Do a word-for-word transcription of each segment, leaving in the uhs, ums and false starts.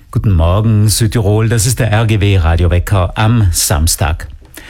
Guten Morgen Südtirol, das ist der R G W Radiowecker am Samstag.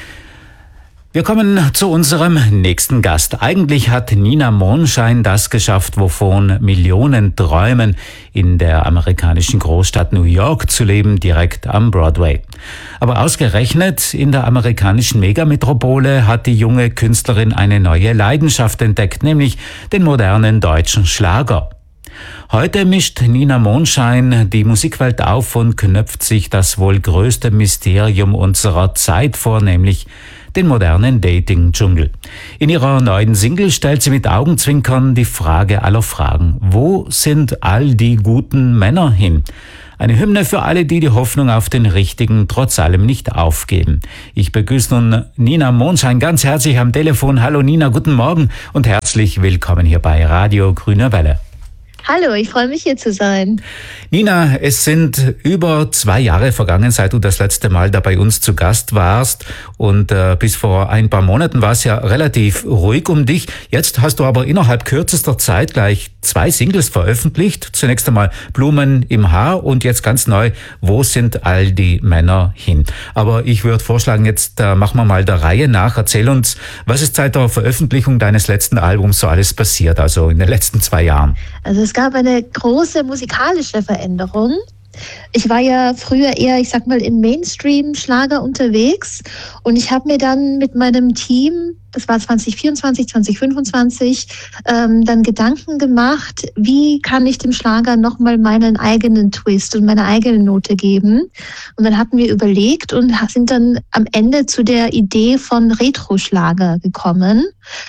Wir kommen zu unserem nächsten Gast. Eigentlich hat Nina Monschein das geschafft, wovon Millionen träumen, in der amerikanischen Großstadt New York zu leben, direkt am Broadway. Aber ausgerechnet in der amerikanischen Megametropole hat die junge Künstlerin eine neue Leidenschaft entdeckt, nämlich den modernen deutschen Schlager. Heute mischt Nina Monschein die Musikwelt auf und knöpft sich das wohl größte Mysterium unserer Zeit vor, nämlich den modernen Dating-Dschungel. In ihrer neuen Single stellt sie mit Augenzwinkern die Frage aller Fragen. Wo sind all die guten Männer hin? Eine Hymne für alle, die die Hoffnung auf den Richtigen trotz allem nicht aufgeben. Ich begrüße nun Nina Monschein ganz herzlich am Telefon. Hallo Nina, guten Morgen und herzlich willkommen hier bei Radio Grüne Welle. Hallo, ich freue mich hier zu sein. Nina, es sind über zwei Jahre vergangen, seit du das letzte Mal da bei uns zu Gast warst. Und äh, bis vor ein paar Monaten war es ja relativ ruhig um dich. Jetzt hast du aber innerhalb kürzester Zeit gleich zwei Singles veröffentlicht. Zunächst einmal Blumen im Haar und jetzt ganz neu, Wo sind all die Männer hin? Aber ich würde vorschlagen, jetzt äh, machen wir mal der Reihe nach. Erzähl uns, was ist seit der Veröffentlichung deines letzten Albums so alles passiert, also in den letzten zwei Jahren? Also es gab eine große musikalische Veränderung. Ich war ja früher eher, ich sag mal, im Mainstream-Schlager unterwegs und ich habe mir dann mit meinem Team, das war zwanzig vierundzwanzig, zwanzig fünfundzwanzig, ähm, dann Gedanken gemacht, wie kann ich dem Schlager nochmal meinen eigenen Twist und meine eigene Note geben. Und dann hatten wir überlegt und sind dann am Ende zu der Idee von Retro-Schlager gekommen.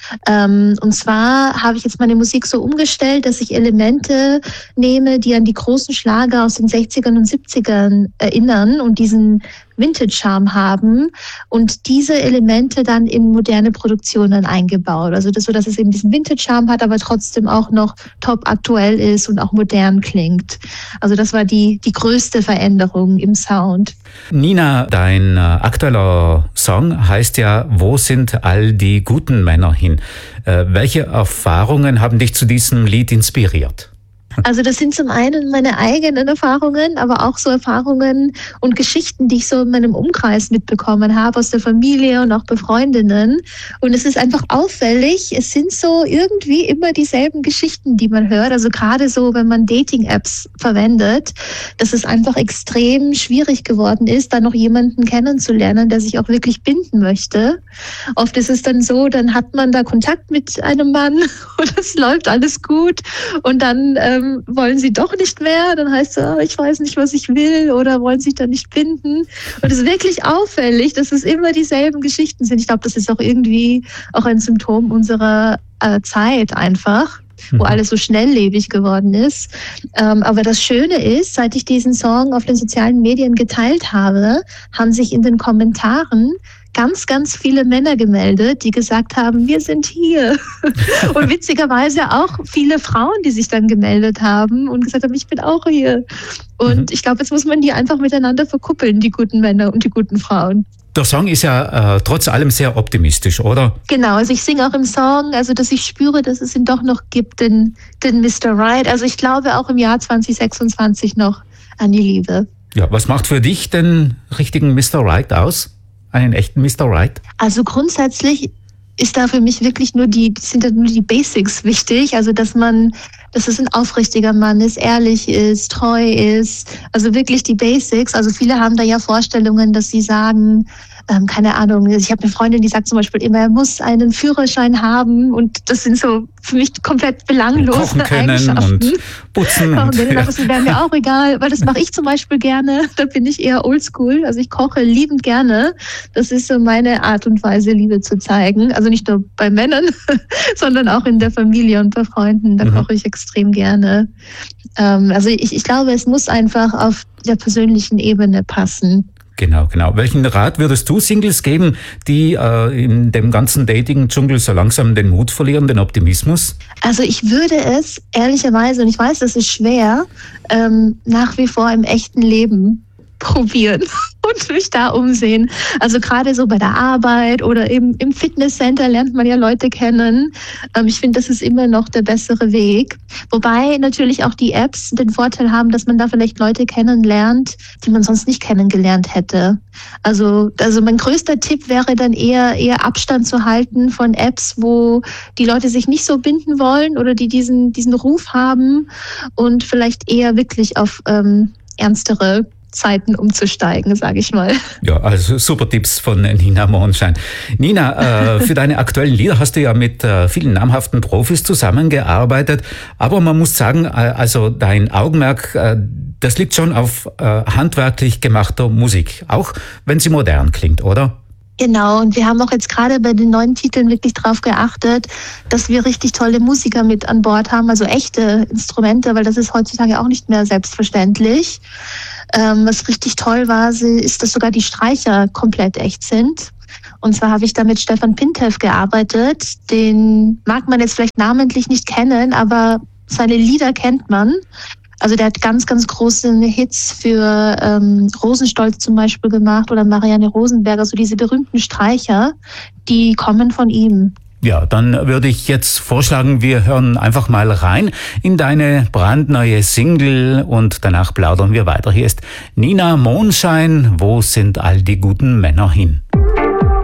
Ähm, und zwar habe ich jetzt meine Musik so umgestellt, dass ich Elemente nehme, die an die großen Schlager aus den sechzigern und siebzigern erinnern und diesen Vintage-Charme haben und diese Elemente dann in moderne Produktionen eingebaut. Also das so, dass es eben diesen Vintage-Charme hat, aber trotzdem auch noch top aktuell ist und auch modern klingt. Also das war die, die größte Veränderung im Sound. Nina, dein aktueller Song heißt ja, Wo sind all die guten Männer hin? Äh, welche Erfahrungen haben dich zu diesem Lied inspiriert? Also das sind zum einen meine eigenen Erfahrungen, aber auch so Erfahrungen und Geschichten, die ich so in meinem Umkreis mitbekommen habe, aus der Familie und auch bei Freundinnen. Und es ist einfach auffällig, es sind so irgendwie immer dieselben Geschichten, die man hört. Also gerade so, wenn man Dating-Apps verwendet, dass es einfach extrem schwierig geworden ist, da noch jemanden kennenzulernen, der sich auch wirklich binden möchte. Oft ist es dann so, dann hat man da Kontakt mit einem Mann und es läuft alles gut und dann ähm, wollen sie doch nicht mehr, dann heißt es, oh, ich weiß nicht, was ich will oder wollen sich da nicht binden. Und es ist wirklich auffällig, dass es immer dieselben Geschichten sind. Ich glaube, das ist auch irgendwie auch ein Symptom unserer äh, Zeit einfach, wo alles so schnelllebig geworden ist. Ähm, aber das Schöne ist, seit ich diesen Song auf den sozialen Medien geteilt habe, haben sich in den Kommentaren ganz, ganz viele Männer gemeldet, die gesagt haben, wir sind hier. Und witzigerweise auch viele Frauen, die sich dann gemeldet haben und gesagt haben, ich bin auch hier. Und mhm. ich glaube, jetzt muss man die einfach miteinander verkuppeln, die guten Männer und die guten Frauen. Der Song ist ja äh, trotz allem sehr optimistisch, oder? Genau, also ich singe auch im Song, also dass ich spüre, dass es ihn doch noch gibt, den, den Mister Right. Also ich glaube auch im Jahr zwanzig sechsundzwanzig noch an die Liebe. Ja, was macht für dich den richtigen Mister Right aus? Einen echten Mister Right? Also grundsätzlich ist da für mich wirklich nur die, sind da nur die Basics wichtig. Also dass man, dass es ein aufrichtiger Mann ist, ehrlich ist, treu ist. Also wirklich die Basics. Also viele haben da ja Vorstellungen, dass sie sagen, ähm, keine Ahnung, ich habe eine Freundin, die sagt zum Beispiel immer, er muss einen Führerschein haben und das sind so für mich komplett belanglose Kochen können Eigenschaften. Und putzen. Und und, ja. Das wäre mir auch egal, weil das mache ich zum Beispiel gerne. Da bin ich eher oldschool. Also ich koche liebend gerne. Das ist so meine Art und Weise, Liebe zu zeigen. Also nicht nur bei Männern, sondern auch in der Familie und bei Freunden. Da mhm. koche ich extrem gerne. Ähm, also ich, ich glaube, es muss einfach auf der persönlichen Ebene passen. Genau, genau. Welchen Rat würdest du Singles geben, die äh, in dem ganzen Dating-Dschungel so langsam den Mut verlieren, den Optimismus? Also ich würde es ehrlicherweise, und ich weiß, das ist schwer, ähm, nach wie vor im echten Leben probieren und mich da umsehen. Also gerade so bei der Arbeit oder eben im Fitnesscenter lernt man ja Leute kennen. Ähm, ich finde, das ist immer noch der bessere Weg. Wobei natürlich auch die Apps den Vorteil haben, dass man da vielleicht Leute kennenlernt, die man sonst nicht kennengelernt hätte. Also, also mein größter Tipp wäre dann eher, eher Abstand zu halten von Apps, wo die Leute sich nicht so binden wollen oder die diesen, diesen Ruf haben und vielleicht eher wirklich auf ähm, ernstere Zeiten umzusteigen, sage ich mal. Ja, also super Tipps von Nina Monschein. Nina, äh, für deine aktuellen Lieder hast du ja mit äh, vielen namhaften Profis zusammengearbeitet, aber man muss sagen, äh, also dein Augenmerk, äh, das liegt schon auf äh, handwerklich gemachter Musik, auch wenn sie modern klingt, oder? Genau, und wir haben auch jetzt gerade bei den neuen Titeln wirklich darauf geachtet, dass wir richtig tolle Musiker mit an Bord haben, also echte Instrumente, weil das ist heutzutage auch nicht mehr selbstverständlich. Ähm, was richtig toll war, ist, dass sogar die Streicher komplett echt sind. Und zwar habe ich da mit Stefan Pintev gearbeitet. Den mag man jetzt vielleicht namentlich nicht kennen, aber seine Lieder kennt man. Also der hat ganz, ganz große Hits für ähm, Rosenstolz zum Beispiel gemacht oder Marianne Rosenberg, also diese berühmten Streicher, die kommen von ihm. Ja, dann würde ich jetzt vorschlagen, wir hören einfach mal rein in deine brandneue Single und danach plaudern wir weiter. Hier ist Nina Monschein, wo sind all die guten Männer hin?